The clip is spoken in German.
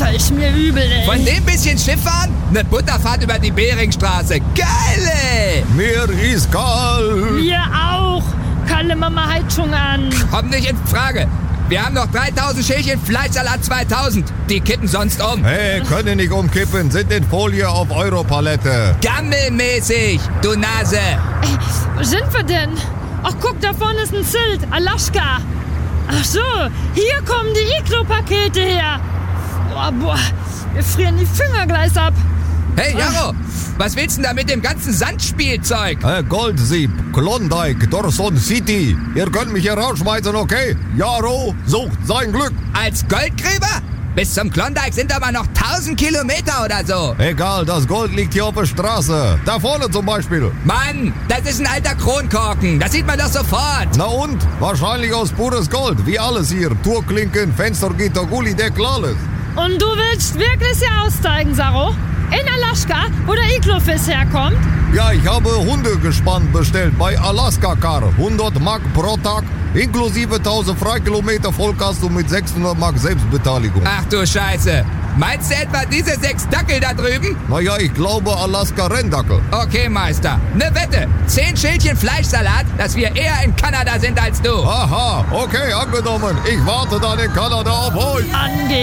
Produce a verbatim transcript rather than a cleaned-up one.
Alter, ist mir übel, ey. Von dem bisschen Schifffahren? Eine Butterfahrt über die Beringstraße. Geil, ey! Mir ist kalt. Mir auch. Kalle Mama Heizung an. Kommt nicht in Frage. Wir haben noch dreitausend Schälchen Fleischsalat zweitausend. Die kippen sonst um. Hey, können nicht umkippen, sind in Folie auf Europalette. Gammelmäßig, du Nase. Ey, wo sind wir denn? Ach, guck, da vorne ist ein Schild. Alaska. Ach so, hier kommen die Iglo-Pakete her. Boah, boah, wir frieren die Finger gleich ab. Hey, Jaro, was willst du denn da mit dem ganzen Sandspielzeug? Äh, Goldsieb, Klondike, Dawson City. Ihr könnt mich hier rausschmeißen, okay? Jaro sucht sein Glück. Als Goldgräber? Bis zum Klondike sind aber noch tausend Kilometer oder so. Egal, das Gold liegt hier auf der Straße. Da vorne zum Beispiel. Mann, das ist ein alter Kronkorken. Das sieht man doch sofort. Na und? Wahrscheinlich aus pures Gold, wie alles hier. Tourklinken, Fenstergitter, Gullideckel, alles. Und du willst wirklich hier aussteigen, Saro? In Alaska, wo der Iglo-Fisch herkommt? Ja, ich habe Hundegespann bestellt bei Alaska Car. hundert Mark pro Tag, inklusive tausend Freikilometer Vollkasko mit sechshundert Mark Selbstbeteiligung. Ach du Scheiße. Meinst du etwa diese sechs Dackel da drüben? Naja, ich glaube Alaska Renndackel. Okay, Meister. Ne Wette. Zehn Schälchen Fleischsalat, dass wir eher in Kanada sind als du. Aha, okay, angenommen. Ich warte dann in Kanada auf euch. Ange